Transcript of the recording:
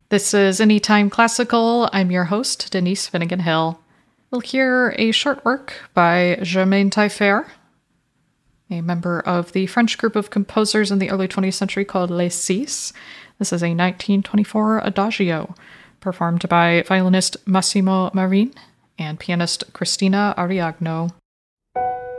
This is Anytime Classical. I'm your host, Denise Finnegan Hill. We'll hear a short work by Germain Taillefer, a member of the French group of composers in the early 20th century called Les Six. This is a 1924 adagio, performed by violinist Massimo Marin and pianist Cristina Ariagno.